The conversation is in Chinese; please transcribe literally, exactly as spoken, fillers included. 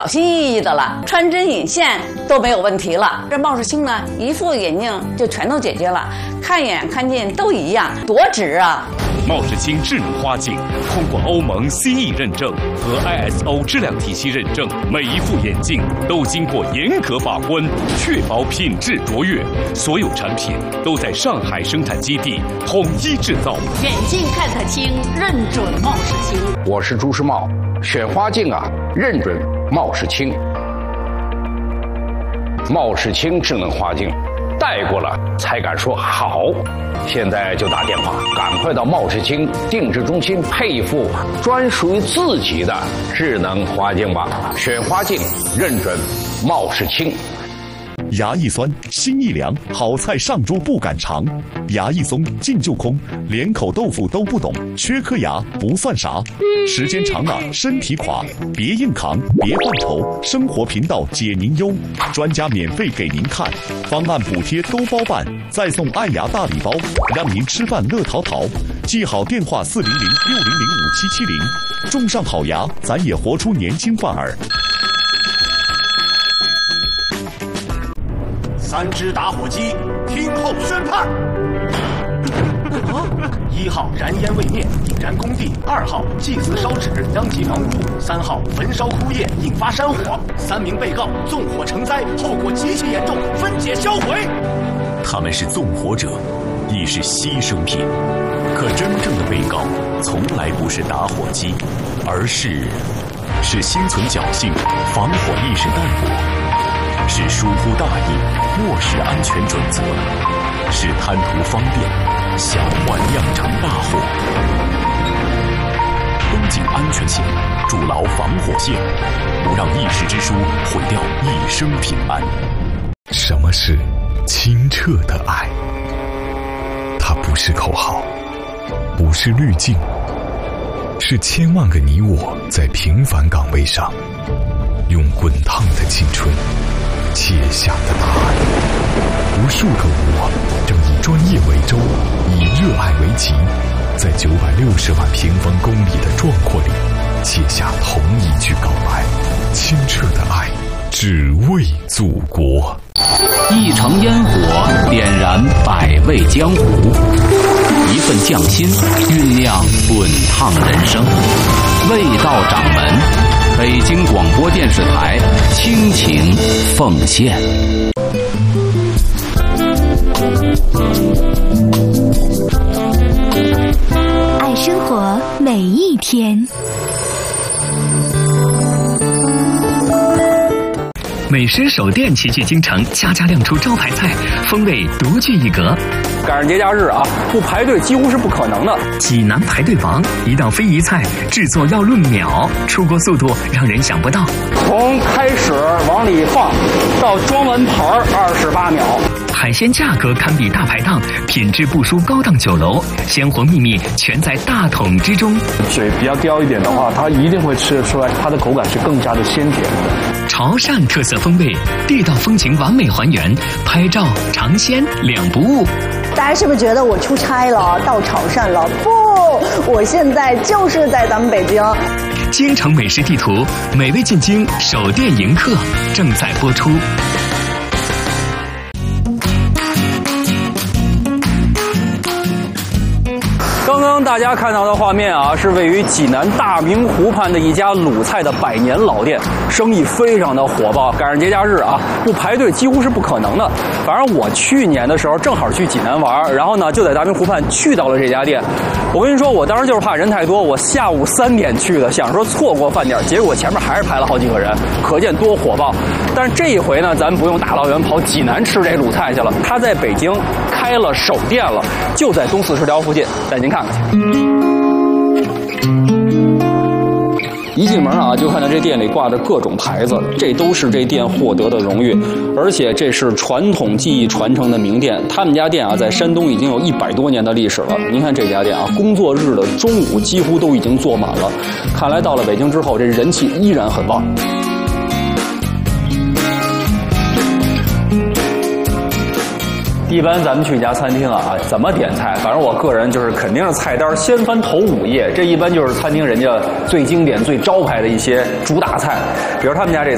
小心翼翼的了，穿针引线都没有问题了。这茂世清呢，一副眼镜就全都解决了，看远看近都一样，多值啊！ 茂世清智能花镜通过欧盟 C E 认证和 I S O 质量体系认证，每一副眼镜都经过严格把关，确保品质卓越。所有产品都在上海生产基地统一制造。 眼镜看得清，认准茂世清。 我是朱时茂，选花镜啊，认准茂世清。茂世清智能花镜，戴过了才敢说好。现在就打电话，赶快到茂世清定制中心配一副专属于自己的智能花镜吧。选花镜，认准茂世清。 牙一酸，心一凉，好菜上桌不敢尝。牙一松，劲就空，连口豆腐都不懂，缺颗牙不算啥。时间长了身体垮，别硬扛，别犯愁，生活频道解您忧，专家免费给您看，方案补贴都包办，再送爱牙大礼包，让您吃饭乐淘淘。记好电话四零零六零零五七七零，种上好牙，咱也活出年轻范儿。 三支打火机，听候宣判。一号燃烟未灭，引燃工地；二号祭祀烧纸，殃及房屋；三号焚烧枯叶，引发山火。三名被告纵火成灾，后果极其严重，分解销毁。 他们是纵火者，亦是牺牲品。可真正的被告从来不是打火机，而是是心存侥幸，防火意识淡薄。是疏忽大意，漠视安全准则；是贪图方便，小患酿成大祸。绷紧安全线，筑牢防火线，不让一时之疏毁掉一生平安。 什么是清澈的爱？它不是口号，不是滤镜，是千万个你我在平凡岗位上，用滚烫的青春切下的答案。无数个我正以专业为舟，以热爱为旗，在九百六十万平方公里的壮阔里写下同一句告白：清澈的爱，只为祖国。 一城烟火点燃百味江湖，一份匠心酝酿滚烫人生。味道掌门，北京广播电视台倾情奉献。 爱生活每一天。 美食手店齐聚京城，家家亮出招牌菜，风味独具一格。 赶上节假日啊，不排队几乎是不可能的。 济南排队王，一道非遗菜，制作要论秒，出锅速度让人想不到。 从开始往里放到装完盘二十八秒。 海鲜价格堪比大排档，品质不输高档酒楼，鲜活秘密全在大桶之中。 水比较刁一点的话，它一定会吃得出来，它的口感是更加的鲜甜的。 潮汕特色风味，地道风情完美还原，拍照尝鲜两不误。 大家是不是觉得我出差了，到潮汕了？不，我现在就是在咱们北京。 京城美食地图，美味进京首店迎客正在播出。 刚刚大家看到的画面啊，是位于济南大明湖畔的一家鲁菜的百年老店，生意非常的火爆。赶上节假日啊，不排队几乎是不可能的。反正我去年的时候正好去济南玩，然后呢就在大明湖畔去到了这家店。我跟你说，我当时就是怕人太多，我下午三点去的，想说错过饭点，结果前面还是排了好几个人，可见多火爆。但是这一回呢，咱不用大老远跑济南吃这鲁菜去了，他在北京开了首店了，就在东四十条附近，带您看看去。一进门啊，就看到这店里挂着各种牌子，这都是这店获得的荣誉，而且这是传统技艺传承的名店。他们家店啊，在山东已经有一百多年的历史了。您看这家店啊，工作日的中午几乎都已经坐满了，看来到了北京之后，这人气依然很旺。一般咱们去一家餐厅啊，怎么点菜？反正我个人就是肯定是菜单先翻头五页，这一般就是餐厅人家最经典、最招牌的一些主打菜。比如他们家这